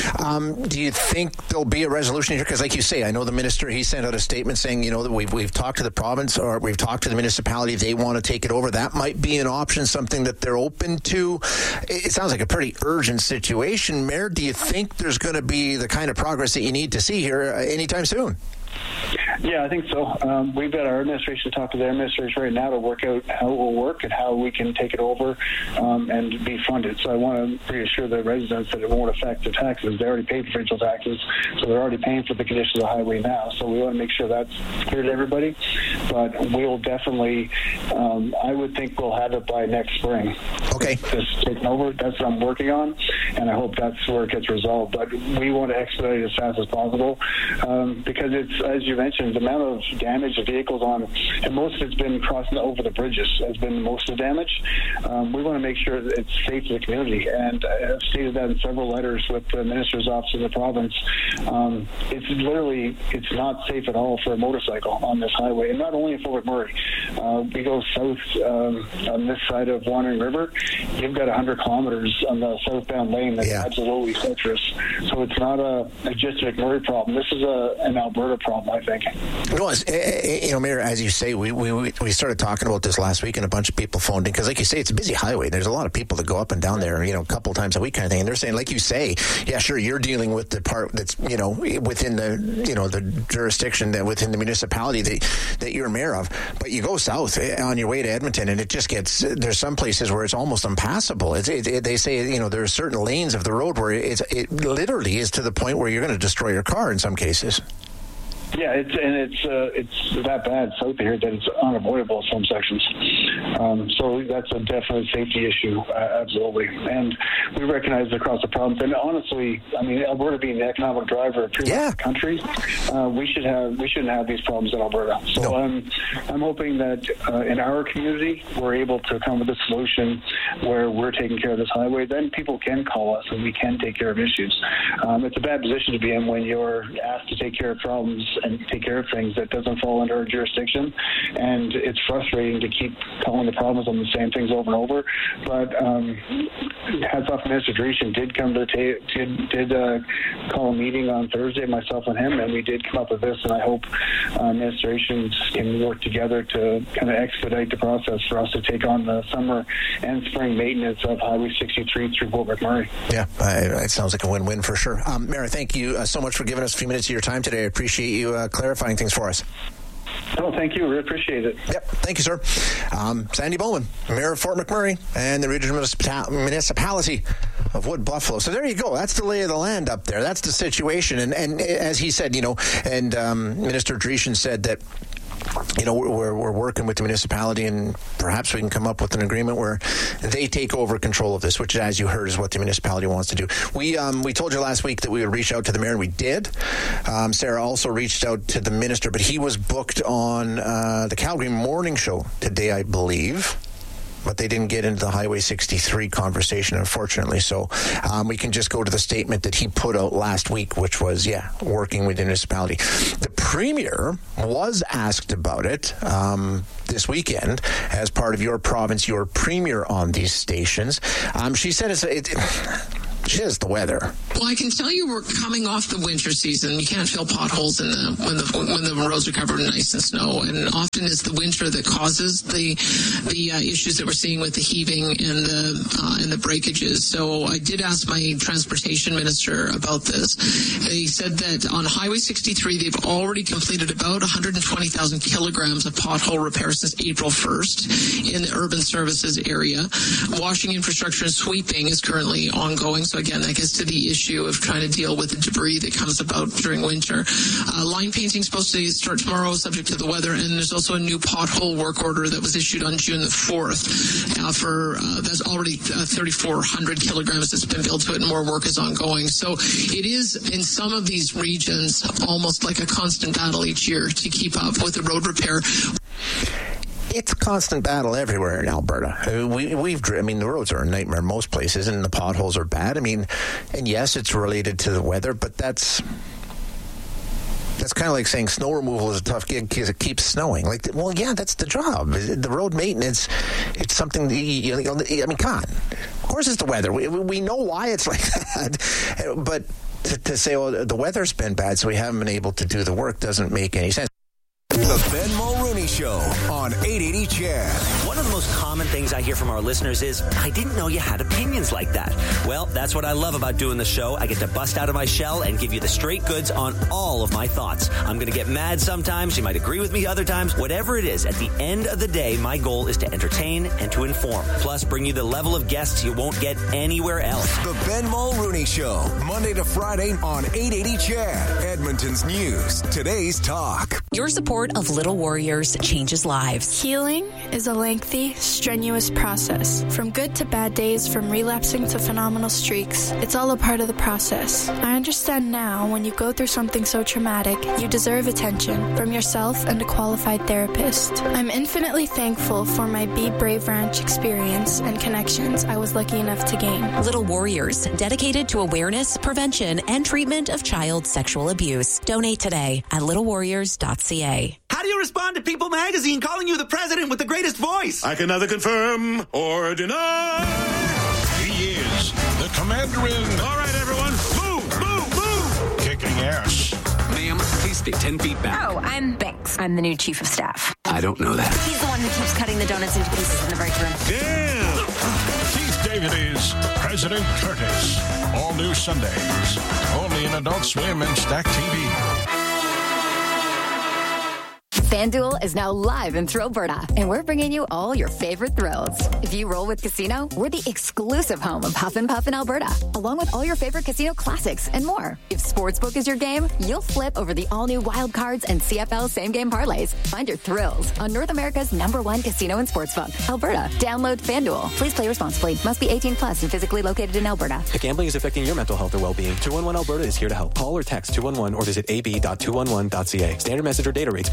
Um, do you think there'll be a resolution here? Because, like you say, I know the minister, he sent out a statement saying, you know, that we've we've talked to the province, or we've talked to the municipality. They want to take it over. That might be an option, something that they're open to. It sounds like a pretty urgent situation, Mayor. Do you think there's going to be the kind of progress that you need to see here anytime soon? Yeah, I think so. Um, we've got our administration to talk to their administration right now to work out how it will work and how we can take it over um, and be funded. So I want to reassure the residents that it won't affect their taxes. They already paid provincial taxes, so they're already paying for the condition of the highway now. So we want to make sure that's clear to everybody. But we'll definitely, um, I would think we'll have it by next spring. Okay. Just taking over. That's what I'm working on, and I hope that's where it gets resolved. But we want to expedite it as fast as possible um, because it's, as you mentioned, the amount of damage of vehicles on, and most of it's been crossing over the bridges, has been most of the damage. Um, we want to make sure that it's safe to the community, and I've stated that in several letters with the minister's office in the province. Um, it's literally, it's not safe at all for a motorcycle on this highway, and not only in Fort McMurray. Uh, we go south um, on this side of Wandering River, you've got one hundred kilometers on the southbound lane that's yeah. absolutely treacherous. So it's not a, a just a McMurray problem. This is a, an Alberta problem, I think. No, as, you know, Mayor, as you say, we, we we started talking about this last week, and a bunch of people phoned in because, like you say, it's a busy highway. There's a lot of people that go up and down there, you know, a couple times a week, kind of thing. And they're saying, like you say, yeah, sure, you're dealing with the part that's, you know, within the, you know, the jurisdiction that within the municipality that that you're mayor of. But you go south on your way to Edmonton, and it just gets. There's some places where it's almost impassable. It's, it, it, they say, you know, there are certain lanes of the road where it's it literally is to the point where you're going to destroy your car in some cases. Yeah, it's and it's uh, it's that bad south of here that it's unavoidable in some sections. Um, so that's a definite safety issue, uh, absolutely. And we recognize it across the province. And honestly, I mean, Alberta being the economic driver of yeah. the country, uh, we should have we shouldn't have these problems in Alberta. So no. I'm I'm hoping that uh, in our community we're able to come with a solution where we're taking care of this highway. Then people can call us and we can take care of issues. Um, it's a bad position to be in when you're asked to take care of problems and take care of things that doesn't fall under our jurisdiction. And it's frustrating to keep calling the province on the same things over and over. But um, hats off to Minister Dreeshen, did come to the ta- did, did uh, call a meeting on Thursday, myself and him, and we did come up with this. And I hope uh, administrations can work together to kind of expedite the process for us to take on the summer and spring maintenance of Highway sixty-three through Fort McMurray. Yeah, uh, it sounds like a win-win for sure. Um, Mayor, thank you uh, so much for giving us a few minutes of your time today. I appreciate you uh, clarifying things for us. Oh, thank you. We appreciate it. Yep. Thank you, sir. Um, Sandy Bowman, Mayor of Fort McMurray and the regional municipality of Wood Buffalo. So there you go. That's the lay of the land up there. That's the situation. And, and as he said, you know, and um, Minister Dreeshen said that, you know, we're, we're working with the municipality and perhaps we can come up with an agreement where they take over control of this, which, as you heard, is what the municipality wants to do. We um, we told you last week that we would reach out to the mayor, and we did. Um, Sarah also reached out to the minister, but he was booked on uh, the Calgary Morning Show today, I believe. But they didn't get into the Highway sixty-three conversation, unfortunately. So um, we can just go to the statement that he put out last week, which was, yeah, working with the municipality. The Premier was asked about it um, this weekend as part of Your Province, Your Premier on these stations. Um, she said it's... It, Just the weather. Well, I can tell you we're coming off the winter season. You can't fill potholes in the when the when the roads are covered in ice and snow, and often it's the winter that causes the the uh, issues that we're seeing with the heaving and the uh, and the breakages. So I did ask my transportation minister about this. He said that on Highway sixty-three they've already completed about one hundred twenty thousand kilograms of pothole repair since April first in the urban services area. Washing infrastructure and sweeping is currently ongoing. So again, that gets to the issue of trying to deal with the debris that comes about during winter. Uh, line painting is supposed to start tomorrow, subject to the weather, and there's also a new pothole work order that was issued on June the fourth. Uh, for uh, that's already uh, thirty-four hundred kilograms that's been billed to it, and more work is ongoing. So it is in some of these regions almost like a constant battle each year to keep up with the road repair. It's a constant battle everywhere in Alberta. We, we've, I mean, the roads are a nightmare in most places, and the potholes are bad. I mean, and yes, it's related to the weather, but that's that's kind of like saying snow removal is a tough gig because it keeps snowing. Like, well, yeah, that's the job. The road maintenance, it's something that you, you know, I mean, come on. Of course, it's the weather. We we know why it's like that, but to, to say, well, the weather's been bad, so we haven't been able to do the work doesn't make any sense. The Ben Mulrooney Show on eight eighty C H E D. One of the most common things I hear from our listeners is, I didn't know you had opinions like that. Well, that's what I love about doing the show. I get to bust out of my shell and give you the straight goods on all of my thoughts. I'm going to get mad sometimes. You might agree with me other times. Whatever it is, at the end of the day, my goal is to entertain and to inform. Plus, bring you the level of guests you won't get anywhere else. The Ben Mulrooney Show, Monday to Friday on eight eighty C H E D. Edmonton's news. Today's talk. Your support of Little Warriors changes lives. Healing is a lengthy, strenuous process. From good to bad days, from relapsing to phenomenal streaks, it's all a part of the process. I understand now when you go through something so traumatic, you deserve attention from yourself and a qualified therapist. I'm infinitely thankful for my Be Brave Ranch experience and connections I was lucky enough to gain. Little Warriors, dedicated to awareness, prevention, and treatment of child sexual abuse. Donate today at little warriors dot c a. How do you respond to People magazine calling you the president with the greatest voice? I can neither confirm or deny. He is the commander-in. All right, everyone, move, move, move. Kicking ass. Ma'am, please stay ten feet back. Oh, I'm Binks. I'm the new chief of staff. I don't know that. He's the one who keeps cutting the donuts into pieces in the break room. Damn. Keith David is President Curtis. All new Sundays. Only in Adult Swim and Stack T V. FanDuel is now live in Thrillberta, and we're bringing you all your favorite thrills. If you roll with Casino, we're the exclusive home of Huff and Puff in Alberta, along with all your favorite casino classics and more. If Sportsbook is your game, you'll flip over the all-new Wild Cards and C F L same-game parlays. Find your thrills on North America's number one casino and sportsbook, Alberta. Download FanDuel. Please play responsibly. Must be eighteen plus and physically located in Alberta. If gambling is affecting your mental health or well-being, two one one Alberta is here to help. Call or text two one one or visit a b dot two one one dot c a. Standard message or data rates may apply.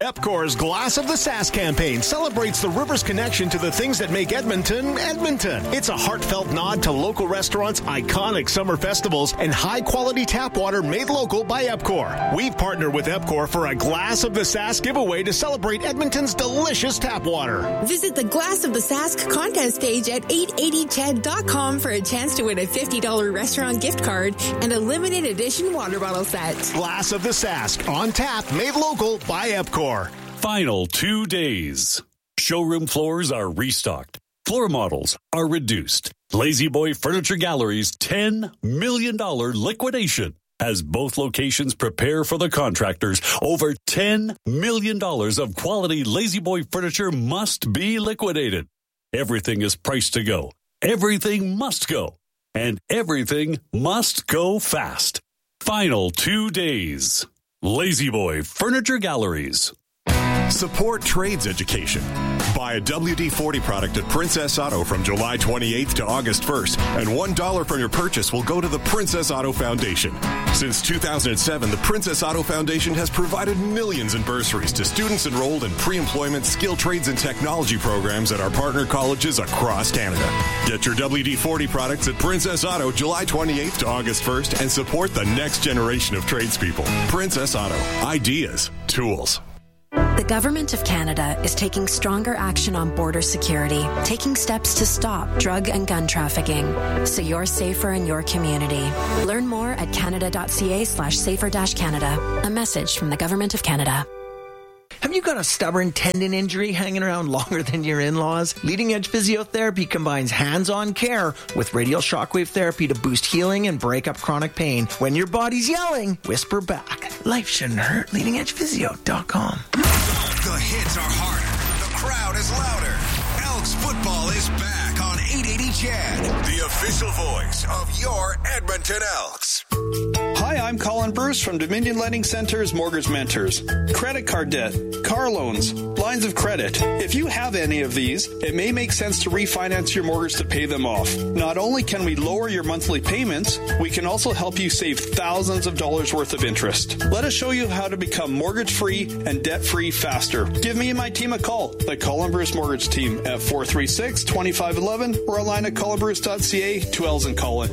Epcor's Glass of the Sask campaign celebrates the river's connection to the things that make Edmonton, Edmonton. It's a heartfelt nod to local restaurants, iconic summer festivals, and high-quality tap water made local by Epcor. We've partnered with Epcor for a Glass of the Sask giveaway to celebrate Edmonton's delicious tap water. Visit the Glass of the Sask contest page at eight eighty ched dot com for a chance to win a fifty dollars restaurant gift card and a limited edition water bottle set. Glass of the Sask, on tap, made local by Epcor. Final two days. Showroom floors are restocked. Floor models are reduced. Lazy Boy Furniture Gallery's ten million dollars liquidation has both locations prepare for the contractors. Over ten million dollars of quality Lazy Boy furniture must be liquidated. Everything is priced to go. Everything must go. And everything must go fast. Final two days. Lazy Boy Furniture Galleries. Support trades education. Buy a W D forty product at Princess Auto from July twenty-eighth to August first, and one dollar from your purchase will go to the Princess Auto Foundation. Since two thousand seven, the Princess Auto Foundation has provided millions in bursaries to students enrolled in pre-employment skill trades and technology programs at our partner colleges across Canada. Get your W D forty products at Princess Auto July twenty-eighth to August first and support the next generation of tradespeople. Princess Auto. Ideas. Tools. The Government of Canada is taking stronger action on border security, taking steps to stop drug and gun trafficking, so you're safer in your community. Learn more at canada.ca slash safer dash Canada. A message from the Government of Canada. Have you got a stubborn tendon injury hanging around longer than your in-laws? Leading Edge Physiotherapy combines hands-on care with radial shockwave therapy to boost healing and break up chronic pain. When your body's yelling, whisper back. Life shouldn't hurt. leading edge physio dot com. The hits are harder. The crowd is louder. Elks football is back on eight eighty C H E D, the official voice of your Edmonton Elks. Hi, I'm Colin Bruce from Dominion Lending Center's Mortgage Mentors. Credit card debt, car loans, lines of credit. If you have any of these, it may make sense to refinance your mortgage to pay them off. Not only can we lower your monthly payments, we can also help you save thousands of dollars worth of interest. Let us show you how to become mortgage-free and debt-free faster. Give me and my team a call, the Colin Bruce Mortgage Team, at four three six, two five one one or online at colin bruce dot c a, two L's in Colin.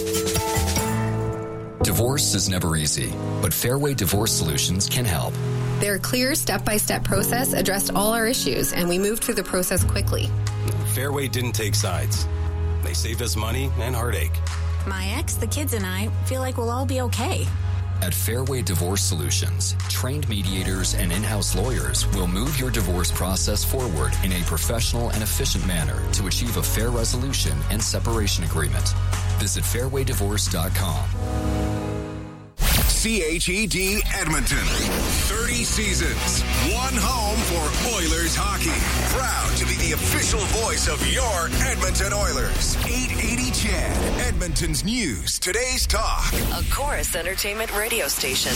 Divorce is never easy, but Fairway Divorce Solutions can help. Their clear step-by-step process addressed all our issues, and we moved through the process quickly. Fairway didn't take sides. They saved us money and heartache. My ex, the kids, and I feel like we'll all be okay. At Fairway Divorce Solutions, trained mediators and in-house lawyers will move your divorce process forward in a professional and efficient manner to achieve a fair resolution and separation agreement. Visit fairway divorce dot com. C H E D Edmonton. thirty seasons. One home for Oilers hockey. Proud to be the official voice of your Edmonton Oilers. eight eighty C H E D. Edmonton's news. Today's talk. A Chorus Entertainment radio station.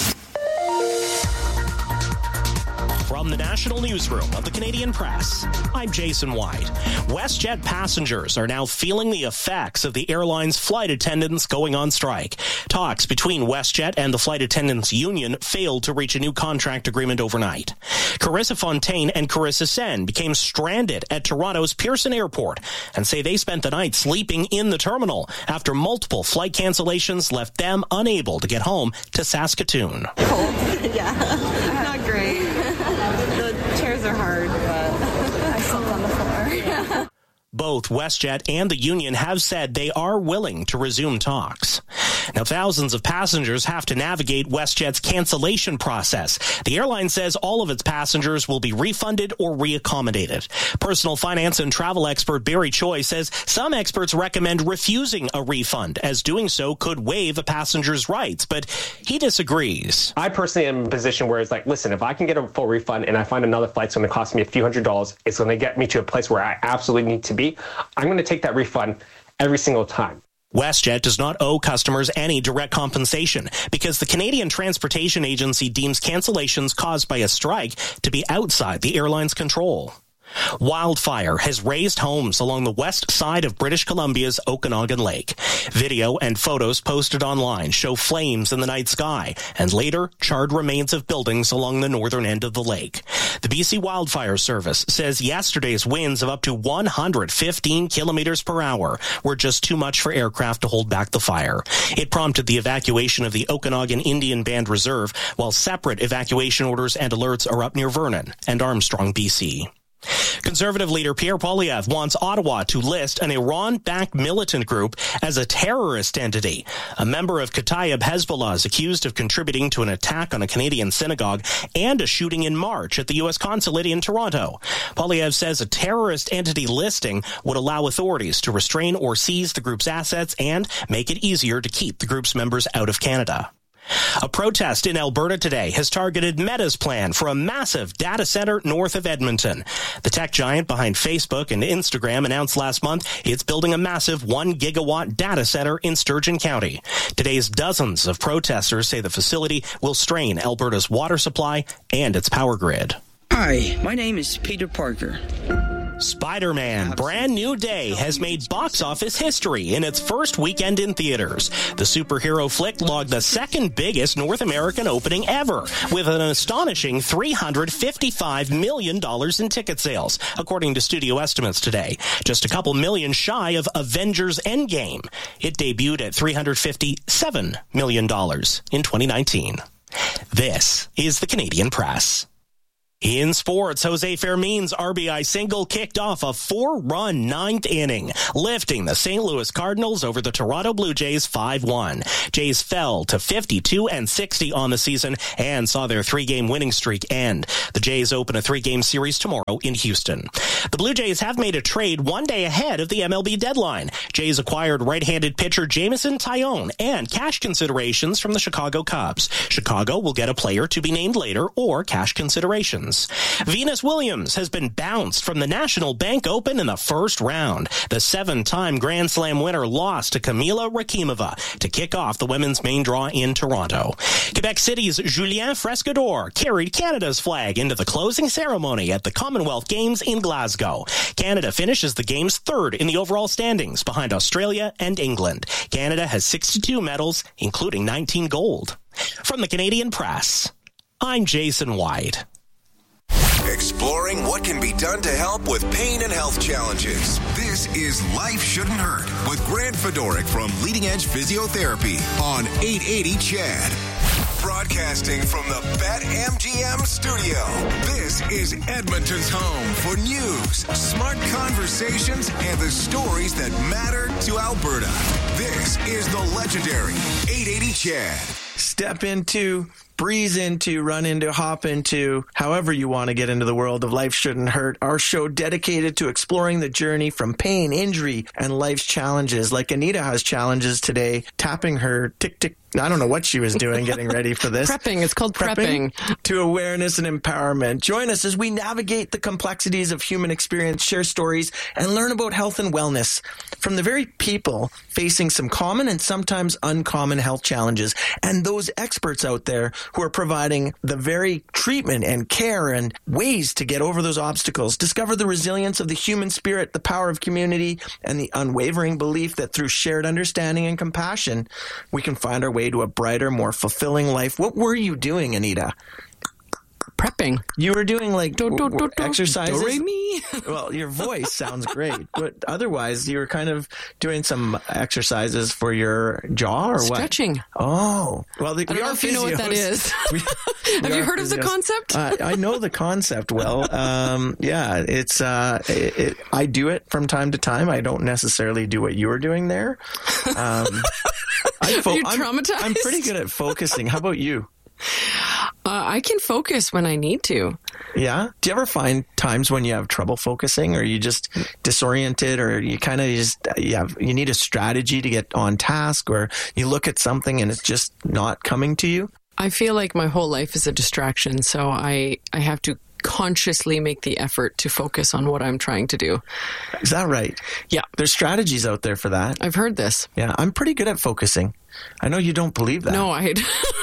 From the National Newsroom of the Canadian Press, I'm Jason White. WestJet passengers are now feeling the effects of the airline's flight attendants going on strike. Talks between WestJet and the Flight Attendants Union failed to reach a new contract agreement overnight. Carissa Fontaine and Carissa Sen became stranded at Toronto's Pearson Airport and say they spent the night sleeping in the terminal after multiple flight cancellations left them unable to get home to Saskatoon. Cold. Yeah. Not great. The chairs are hard, but I slept on the floor. Both WestJet and the union have said they are willing to resume talks. Now, thousands of passengers have to navigate WestJet's cancellation process. The airline says all of its passengers will be refunded or reaccommodated. Personal finance and travel expert Barry Choi says some experts recommend refusing a refund, as doing so could waive a passenger's rights, but he disagrees. I personally am in a position where it's like, listen, if I can get a full refund and I find another flight's going to cost me a few hundred dollars, it's going to get me to a place where I absolutely need to be, I'm going to take that refund every single time. WestJet does not owe customers any direct compensation because the Canadian Transportation Agency deems cancellations caused by a strike to be outside the airline's control. Wildfire has razed homes along the west side of British Columbia's Okanagan Lake. Video and photos posted online show flames in the night sky and later charred remains of buildings along the northern end of the lake. The B C Wildfire Service says yesterday's winds of up to one hundred fifteen kilometers per hour were just too much for aircraft to hold back the fire. It prompted the evacuation of the Okanagan Indian Band Reserve, while separate evacuation orders and alerts are up near Vernon and Armstrong, B C. Conservative leader Pierre Poilievre wants Ottawa to list an Iran-backed militant group as a terrorist entity. A member of Kataib Hezbollah is accused of contributing to an attack on a Canadian synagogue and a shooting in March at the U S consulate in Toronto. Poilievre says a terrorist entity listing would allow authorities to restrain or seize the group's assets and make it easier to keep the group's members out of Canada. A protest in Alberta today has targeted Meta's plan for a massive data center north of Edmonton. The tech giant behind Facebook and Instagram announced last month it's building a massive one gigawatt data center in Sturgeon County. Today's dozens of protesters say the facility will strain Alberta's water supply and its power grid. Hi, my name is Peter Parker. Spider-Man Brand New Day has made box office history in its first weekend in theaters. The superhero flick logged the second biggest North American opening ever, with an astonishing three hundred fifty-five million dollars in ticket sales, according to studio estimates today. Just a couple million shy of Avengers Endgame. It debuted at three hundred fifty-seven million dollars in twenty nineteen. This is the Canadian Press. In sports, Jose Fermin's R B I single kicked off a four-run ninth inning, lifting the Saint Louis Cardinals over the Toronto Blue Jays five one. Jays fell to fifty-two and sixty on the season and saw their three-game winning streak end. The Jays open a three-game series tomorrow in Houston. The Blue Jays have made a trade one day ahead of the M L B deadline. Jays acquired right-handed pitcher Jameson Taillon and cash considerations from the Chicago Cubs. Chicago will get a player to be named later or cash considerations. Venus Williams has been bounced from the National Bank Open in the first round. The seven-time Grand Slam winner lost to Kamila Rakimova to kick off the women's main draw in Toronto. Quebec City's Julien Frescador carried Canada's flag into the closing ceremony at the Commonwealth Games in Glasgow. Canada finishes the games third in the overall standings behind Australia and England. Canada has sixty-two medals, including nineteen gold. From the Canadian Press, I'm Jason White. Exploring what can be done to help with pain and health challenges. This is Life Shouldn't Hurt with Grant Fedoric from Leading Edge Physiotherapy on eight eighty C H E D. Broadcasting from the BetMGM studio. This is Edmonton's home for news, smart conversations, and the stories that matter to Alberta. This is the legendary eight eighty C H E D. Step into, breeze into, run into, hop into, however you want to get into the world of Life Shouldn't Hurt. Our show dedicated to exploring the journey from pain, injury, and life's challenges. Like Anita has challenges today, tapping her tick-tick. I don't know what she was doing getting ready for this. Prepping. It's called prepping. prepping. To awareness and empowerment. Join us as we navigate the complexities of human experience, share stories, and learn about health and wellness from the very people facing some common and sometimes uncommon health challenges, and those experts out there who are providing the very treatment and care and ways to get over those obstacles. Discover the resilience of the human spirit, the power of community, and the unwavering belief that through shared understanding and compassion, we can find our way to a brighter, more fulfilling life. What were you doing, Anita? Prepping. You were doing like do, do, do, do, exercises? Do, re, mi. Well, your voice sounds great, but otherwise you were kind of doing some exercises for your jaw or Stretching. what? Oh. Well, the, I don't we know are if you know what that is. we, Have we you heard physios. of the concept? uh, I know the concept well. Um, yeah, it's. Uh, it, it, I do it from time to time. I don't necessarily do what you were doing there. Um, I fo- Are you traumatized? I'm, I'm pretty good at focusing. How about you? Uh, I can focus when I need to. Yeah? Do you ever find times when you have trouble focusing, or you just disoriented, or you kind of just, you have, you need a strategy to get on task, or you look at something and it's just not coming to you? I feel like my whole life is a distraction, so I, I have to consciously make the effort to focus on what I'm trying to do. Is that right? Yeah. There's strategies out there for that. I've heard this. Yeah, I'm pretty good at focusing. I know you don't believe that. No, I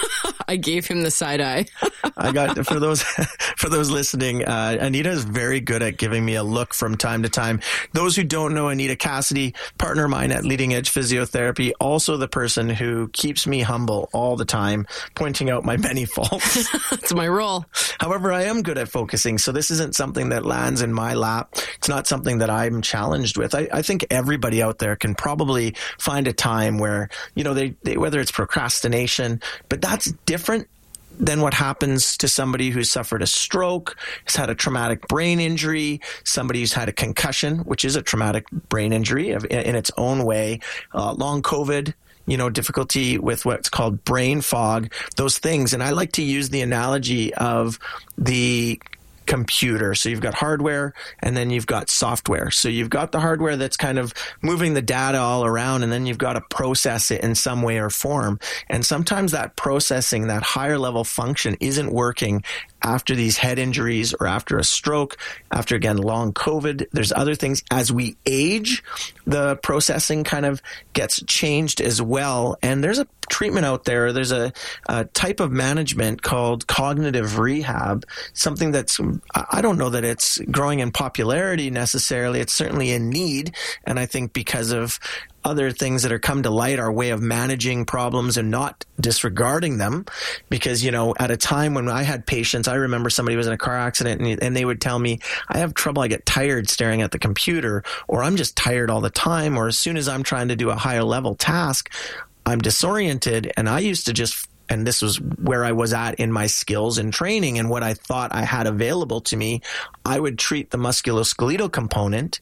I gave him the side eye. I got for those for those listening. Uh, Anita is very good at giving me a look from time to time. Those who don't know Anita Cassidy, partner of mine at Leading Edge Physiotherapy, also the person who keeps me humble all the time, pointing out my many faults. It's my role. However, I am good at focusing, so this isn't something that lands in my lap. It's not something that I'm challenged with. I, I think everybody out there can probably find a time where, you know, they, they whether it's procrastination, but that's different than what happens to somebody who's suffered a stroke, has had a traumatic brain injury, somebody who's had a concussion, which is a traumatic brain injury in its own way, uh, long COVID, you know, difficulty with what's called brain fog, those things. And I like to use the analogy of the computer. So you've got hardware and then you've got software. So you've got the hardware that's kind of moving the data all around, and then you've got to process it in some way or form. And sometimes that processing, that higher level function isn't working after these head injuries or after a stroke, after, again, long COVID. There's other things. As we age, the processing kind of gets changed as well. And there's a treatment out there. There's a, a type of management called cognitive rehab, something that's, I don't know that it's growing in popularity necessarily. It's certainly in need. And I think because of other things that are come to light, our way of managing problems and not disregarding them. Because, you know, at a time when I had patients, I remember somebody was in a car accident and, and they would tell me, I have trouble, I get tired staring at the computer, or I'm just tired all the time, or as soon as I'm trying to do a higher level task, I'm disoriented. And I used to just, and this was where I was at in my skills and training and what I thought I had available to me, I would treat the musculoskeletal component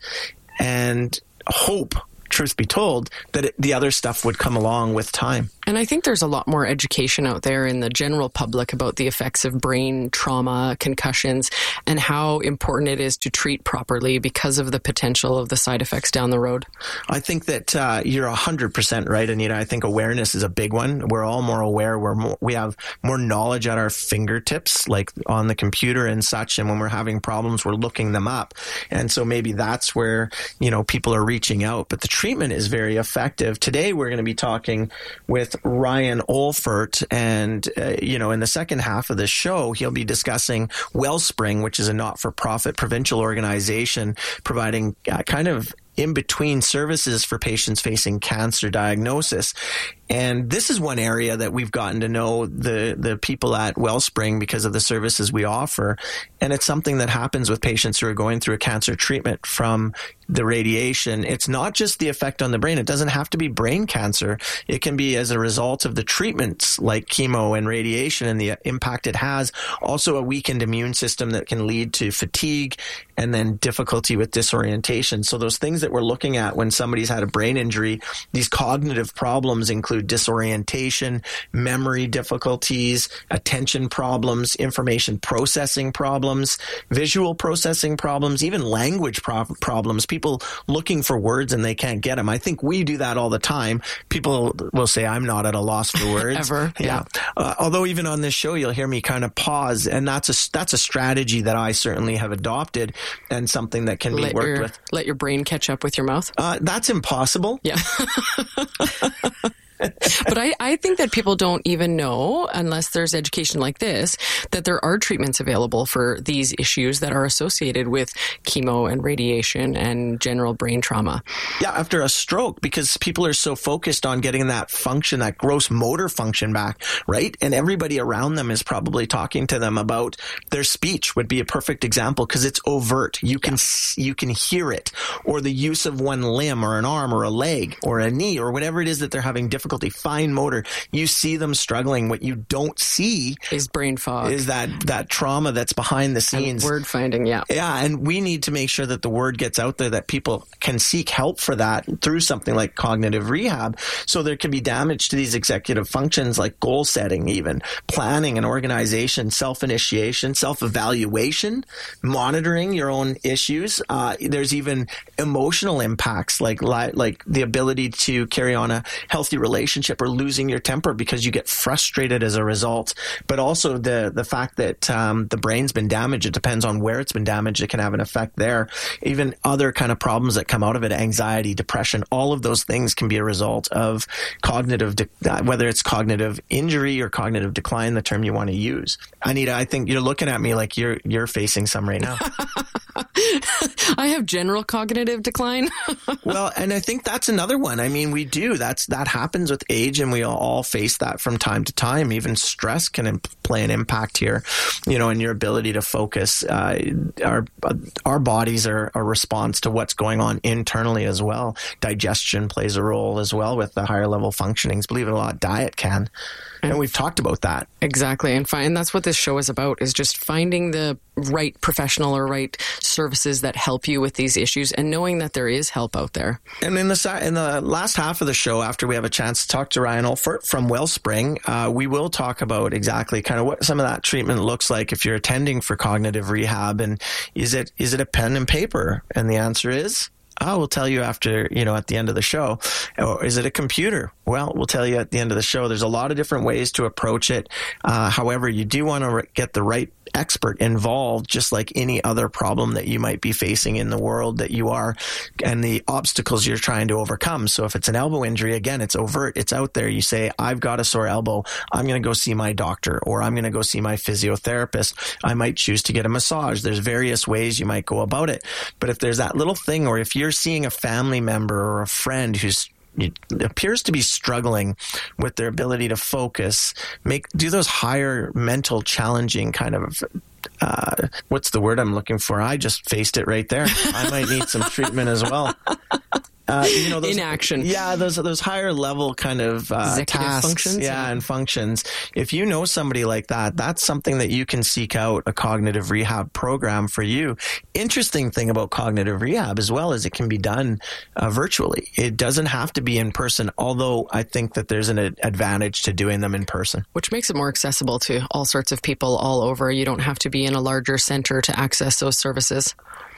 and hope, truth be told, that it, the other stuff would come along with time. And I think there's a lot more education out there in the general public about the effects of brain trauma, concussions, and how important it is to treat properly because of the potential of the side effects down the road. I think that uh, you're one hundred percent right, Anita. I think awareness is a big one. We're all more aware. We're more, we have more knowledge at our fingertips, like on the computer and such. And when we're having problems, we're looking them up. And so maybe that's where, you know, people are reaching out. But the treatment is very effective. Today, we're going to be talking with Ryan Olfert, and uh, you know, in the second half of the show, he'll be discussing Wellspring, which is a not-for-profit provincial organization providing uh, kind of in-between services for patients facing cancer diagnosis. And this is one area that we've gotten to know the, the people at Wellspring because of the services we offer. And it's something that happens with patients who are going through a cancer treatment from the radiation. It's not just the effect on the brain. It doesn't have to be brain cancer. It can be as a result of the treatments like chemo and radiation and the impact it has. Also a weakened immune system that can lead to fatigue and then difficulty with disorientation. So those things that we're looking at when somebody's had a brain injury, these cognitive problems include disorientation, memory difficulties, attention problems, information processing problems, visual processing problems, even language pro- problems. People looking for words and they can't get them. I think we do that all the time. People will say, I'm not at a loss for words. Ever. Yeah. yeah. Uh, although even on this show, you'll hear me kind of pause. And that's a, that's a strategy that I certainly have adopted and something that can be let worked your, with. Let your brain catch up with your mouth? Uh, that's impossible. Yeah. But I, I think that people don't even know, unless there's education like this, that there are treatments available for these issues that are associated with chemo and radiation and general brain trauma. Yeah, after a stroke, because people are so focused on getting that function, that gross motor function back, right? And everybody around them is probably talking to them about their speech would be a perfect example because it's overt. You can yeah. you can hear it, or the use of one limb or an arm or a leg or a knee or whatever it is that they're having difficulty. Fine motor, you see them struggling. What you don't see is brain fog, is that that trauma that's behind the scenes. And word finding, yeah. Yeah, and we need to make sure that the word gets out there, that people can seek help for that through something like cognitive rehab. So there can be damage to these executive functions like goal setting, even planning and organization, self-initiation, self-evaluation, monitoring your own issues. Uh, there's even emotional impacts like like the ability to carry on a healthy relationship relationship or losing your temper because you get frustrated as a result. But also the the fact that um, the brain's been damaged, it depends on where it's been damaged. It can have an effect there. Even other kind of problems that come out of it, anxiety, depression, all of those things can be a result of cognitive, de- whether it's cognitive injury or cognitive decline, the term you want to use. Anita, I think you're looking at me like you're you're facing some right now. I have general cognitive decline. Well, and I think that's another one. I mean, we do. That's that happens with age, and we all face that from time to time. Even stress can imp- play an impact here, you know, in your ability to focus. Uh, our our bodies are a response to what's going on internally as well. Digestion plays a role as well with the higher level functionings. Believe it or not, diet can. And we've talked about that. Exactly. And find, that's what this show is about, is just finding the right professional or right services that help you with these issues and knowing that there is help out there. And in the in the last half of the show, after we have a chance to talk to Ryan Olfert from Wellspring, uh, we will talk about exactly kind of what some of that treatment looks like if you're attending for cognitive rehab. And is it is it a pen and paper? And the answer is... Oh, we'll tell you after, you know, at the end of the show. Or is it a computer? Well, we'll tell you at the end of the show. There's a lot of different ways to approach it. Uh, however, you do want to re- get the right expert involved, just like any other problem that you might be facing in the world that you are and the obstacles you're trying to overcome. So if it's an elbow injury, again, it's overt, it's out there. You say, I've got a sore elbow. I'm going to go see my doctor, or I'm going to go see my physiotherapist. I might choose to get a massage. There's various ways you might go about it. But if there's that little thing, or if you're seeing a family member or a friend who's It appears to be struggling with their ability to focus, make do those higher mental challenging kind of, uh, what's the word I'm looking for? I just faced it right there. I might need some treatment as well. Uh, you know, those, inaction. Yeah, those those higher level kind of uh, executive tasks, functions. Yeah, and functions. If you know somebody like that, that's something that you can seek out a cognitive rehab program for you. Interesting thing about cognitive rehab as well is it can be done uh, virtually. It doesn't have to be in person, although I think that there's an advantage to doing them in person. Which makes it more accessible to all sorts of people all over. You don't have to be in a larger center to access those services.